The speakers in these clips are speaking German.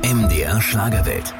MDR Schlagerwelt.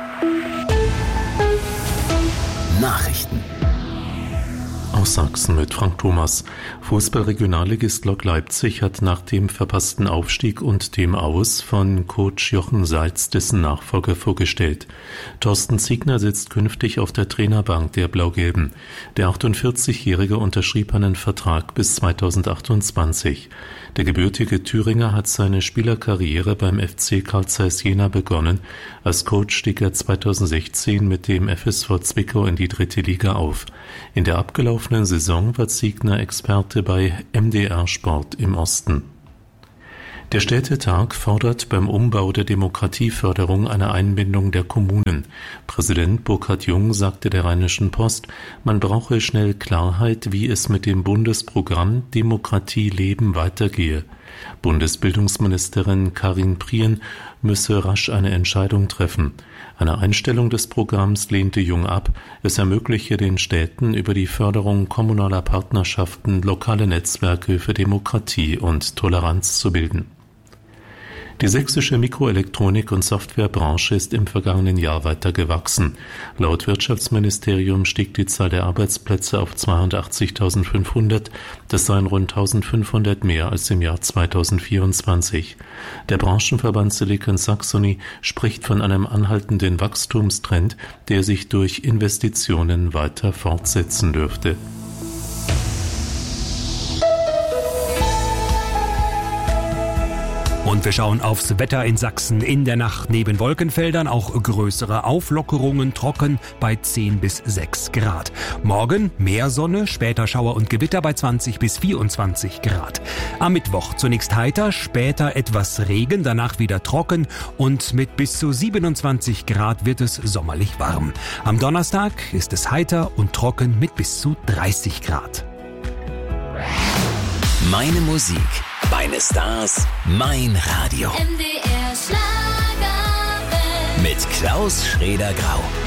Nachrichten. Aus Sachsen mit Frank Thomas. Fußball-Regionalligist Lok Leipzig hat nach dem verpassten Aufstieg und dem Aus von Coach Jochen Seitz dessen Nachfolger vorgestellt. Thorsten Ziegner sitzt künftig auf der Trainerbank der Blau-Gelben. Der 48-Jährige unterschrieb einen Vertrag bis 2028. Der gebürtige Thüringer hat seine Spielerkarriere beim FC Carl Zeiss Jena begonnen. Als Coach stieg er 2016 mit dem FSV Zwickau in die 3. Liga auf. In der abgelaufenen Saison war Ziegner Experte bei MDR Sport im Osten. Der Städtetag fordert beim Umbau der Demokratieförderung eine Einbindung der Kommunen. Präsident Burkhard Jung sagte der Rheinischen Post, man brauche schnell Klarheit, wie es mit dem Bundesprogramm Demokratie leben weitergehe. Bundesbildungsministerin Karin Prien müsse rasch eine Entscheidung treffen. Eine Einstellung des Programms lehnte Jung ab. Es ermögliche den Städten über die Förderung kommunaler Partnerschaften lokale Netzwerke für Demokratie und Toleranz zu bilden. Die sächsische Mikroelektronik- und Softwarebranche ist im vergangenen Jahr weiter gewachsen. Laut Wirtschaftsministerium stieg die Zahl der Arbeitsplätze auf 82.500. Das seien rund 1.500 mehr als im Jahr 2024. Der Branchenverband Silicon Saxony spricht von einem anhaltenden Wachstumstrend, der sich durch Investitionen weiter fortsetzen dürfte. Und wir schauen aufs Wetter in Sachsen. In der Nacht neben Wolkenfeldern auch größere Auflockerungen, trocken bei 10 bis 6 Grad. Morgen mehr Sonne, später Schauer und Gewitter bei 20 bis 24 Grad. Am Mittwoch zunächst heiter, später etwas Regen, danach wieder trocken und mit bis zu 27 Grad wird es sommerlich warm. Am Donnerstag ist es heiter und trocken mit bis zu 30 Grad. Meine Musik, meine Stars, mein Radio. MDR Schlagerwelt. Mit Klaus Schrader-Grau.